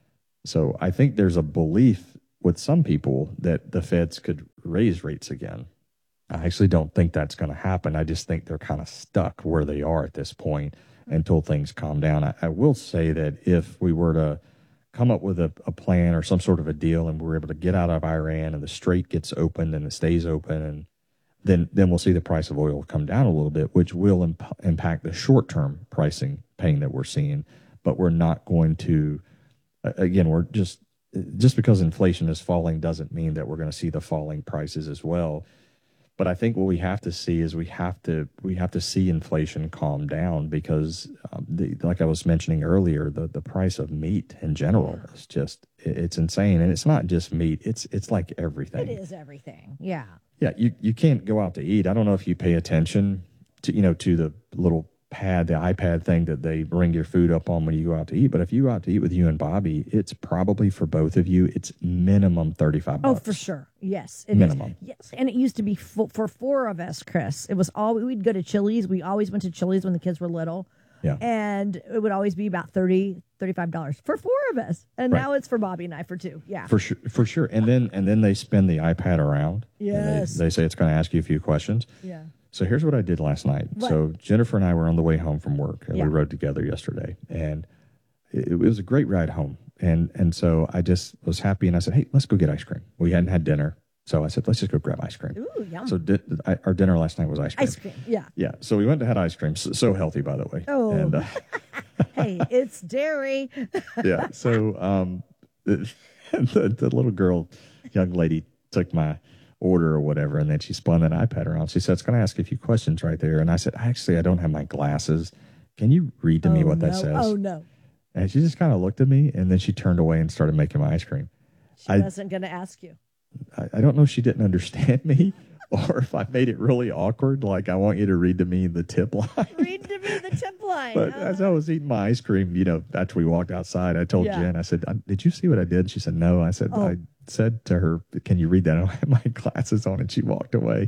So I think there's a belief with some people that the Feds could raise rates again. I actually don't think that's going to happen. I just think they're kind of stuck where they are at this point until things calm down. I, I will say that if we were to come up with a, a plan or some sort of a deal and we're able to get out of Iran and the strait gets opened and it stays open, and then then we'll see the price of oil come down a little bit, which will imp- impact the short-term pricing pain that we're seeing. But we're not going to, again, we're just, just because inflation is falling doesn't mean that we're going to see the falling prices as well. But I think what we have to see is we have to we have to see inflation calm down, because, um, the, like I was mentioning earlier, the, the price of meat in general is just, it's insane. And it's not just meat. It's it's like everything. It is everything. Yeah. Yeah. You, you can't go out to eat. I don't know if you pay attention to, you know, to the little pad, the iPad thing that they bring your food up on when you go out to eat. But if you go out to eat with you and Bobby, it's probably for both of you, it's minimum thirty-five bucks. Oh, for sure. Yes. It minimum. Is. Yes. And it used to be f- for four of us, Chris. It was all, we'd go to Chili's. We always went to Chili's when the kids were little. Yeah. And it would always be about thirty dollars, thirty-five dollars for four of us. And right. now it's for Bobby and I for two. Yeah. For sure. For sure. And then, and then they spin the iPad around. Yes. They, they say it's going to ask you a few questions. Yeah. So here's what I did last night. What? So Jennifer and I were on the way home from work, and yeah. we rode together yesterday, and it, it was a great ride home. And and so I just was happy, and I said, hey, let's go get ice cream. We hadn't had dinner, so I said, let's just go grab ice cream. Ooh, yum. So di- I, our dinner last night was ice cream. Ice cream, yeah. Yeah. So we went and had ice cream. So, so healthy, by the way. Oh. And, uh, hey, it's dairy. yeah. So um, the, the, the little girl, young lady, took my order or whatever, and then she spun that iPad around. She said, it's going to ask you a few questions right there. And I said, actually, I don't have my glasses. Can you read to oh, me what no. that says? Oh, no. And she just kind of looked at me, and then she turned away and started making my ice cream. She I, wasn't going to ask you. I, I don't know if she didn't understand me or if I made it really awkward, like I want you to read to me the tip line. Read to me the tip line. But uh-huh. as I was eating my ice cream, you know, after we walked outside, I told yeah. Jen, I said, did you see what I did? She said, no. I said, oh. I said to her, can you read that? I don't have my glasses on, and she walked away.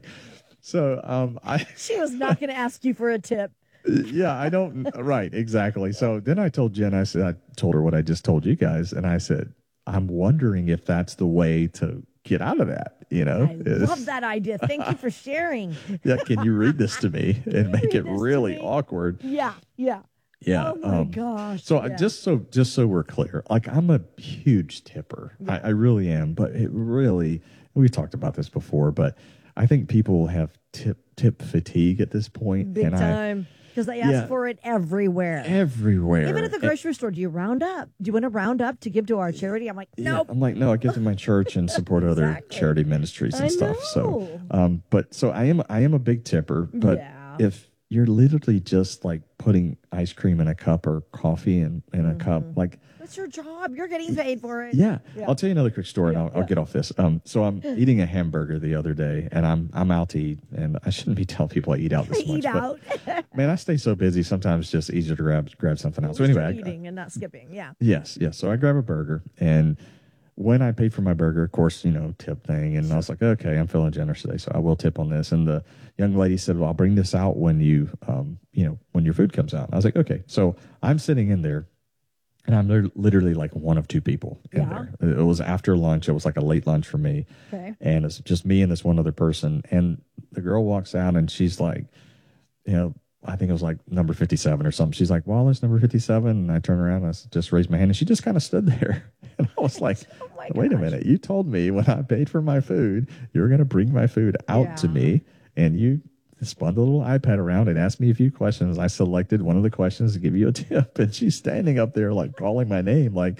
So um, I. She was not going to ask you for a tip. Yeah, I don't. Right, exactly. So then I told Jen, I said, I told her what I just told you guys, and I said, I'm wondering if that's the way to get out of that. You know, I love that idea. Thank you for sharing. Yeah, can you read this to me and make it really awkward? Yeah, yeah. Yeah. Oh my um, gosh. So yeah. I, just so just so we're clear, like I'm a huge tipper. Yeah. I, I really am. But it really, we've talked about this before, but I think people have tip tip fatigue at this point. Big and time. Because they ask yeah, for it everywhere. Everywhere. Even at the grocery and, store, do you round up? Do you want to round up to give to our charity? I'm like, nope. Yeah, I'm like, no, I give to my church and support exactly. other charity ministries and I stuff. know. So, um, but so I am, I am a big tipper. But yeah. if you're literally just like putting ice cream in a cup or coffee in, in a mm-hmm. cup, like. That's your job. You're getting paid for it. Yeah. yeah. I'll tell you another quick story, and I'll, yeah. I'll get off this. Um, so I'm eating a hamburger the other day, and I'm I'm out to eat, and I shouldn't be telling people I eat out this I much. Eat out. But, man, I stay so busy. Sometimes it's just easier to grab grab something else. So anyway, eating I, and not skipping. Yeah. Yes, yes. So I grab a burger, and when I paid for my burger, of course, you know, tip thing, and I was like, okay, I'm feeling generous today, so I will tip on this. And the young lady said, well, I'll bring this out when you, um, you know, when your food comes out. And I was like, okay. So I'm sitting in there. And I'm literally like one of two people in yeah. there. It was after lunch. It was like a late lunch for me. Okay. And it's just me and this one other person. And the girl walks out and she's like, you know, I think it was like number fifty-seven or something. She's like, Wallace, number fifty-seven. And I turn around and I just raised my hand. And she just kind of stood there. And I was like, oh wait gosh. a minute. You told me when I paid for my food, you were going to bring my food out yeah. to me. And you spun the little iPad around and asked me a few questions. I selected one of the questions to give you a tip, and she's standing up there like calling my name. Like,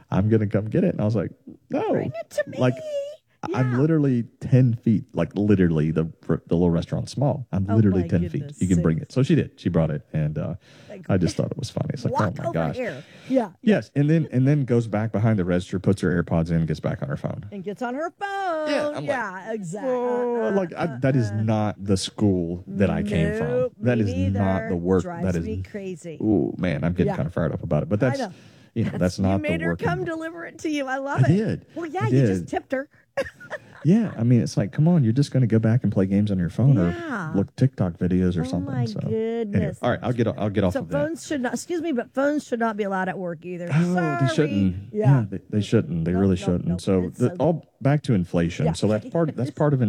I'm going to come get it. And I was like, no. Bring it to me. Like, yeah. I'm literally ten feet, like literally the the little restaurant's small. I'm Oh, literally my ten goodness feet. You can bring it. So she did. She brought it. And uh, Like, I just thought it was funny. It's like, Walk oh my over gosh. here. Yeah. Yes. And then and then goes back behind the register, puts her AirPods in, and gets back on her phone. And gets on her phone. Yeah, I'm yeah exactly. Oh, like I, that is not the school that I came from. Nope, That me is neither. not the work. Drives that is me crazy. Ooh, man, I'm getting Yeah. kind of fired up about it. But I that's know. you know that's not You made the her work. come deliver it to you. I love I it. did. Well, yeah, I you just did. tipped her. Yeah, I mean, it's like, come on, you're just going to go back and play games on your phone Yeah. or look TikTok videos or Oh, something. my so, goodness. anyway, all right, I'll get I'll get off So of that. phones should not. Excuse me, but phones should not be allowed at work either. Oh, Sorry. they shouldn't. Yeah. they, they shouldn't. They really shouldn't. So, It's the, so- all back to inflation. Yeah. So that's part that's part of